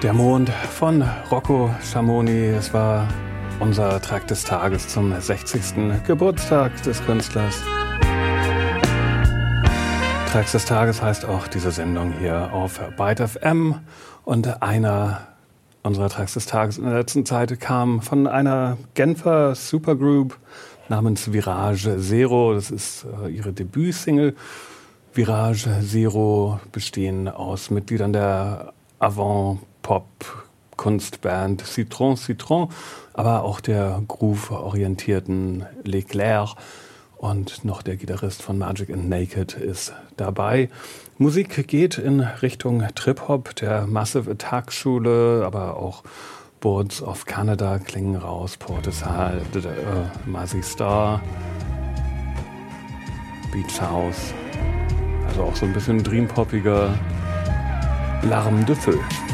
Der Mond von Rocco Schamoni. Es war unser Track des Tages zum 60. Geburtstag des Künstlers. Tracks des Tages heißt auch diese Sendung hier auf Byte FM. Und einer unserer Tracks des Tages in der letzten Zeit kam von einer Genfer Supergroup namens Virage Zero. Das ist ihre Debütsingle. Virage Zero bestehen aus Mitgliedern der Avant-Pop-Kunstband Citron Citron, aber auch der groove-orientierten Leclerc und noch der Gitarrist von Magic and Naked ist dabei. Musik geht in Richtung Trip-Hop, der Massive Attack Schule, aber auch Boards of Canada klingen raus, Portishead, Mazzy Star, Beach House, also auch so ein bisschen dreampoppiger Larme de Feu.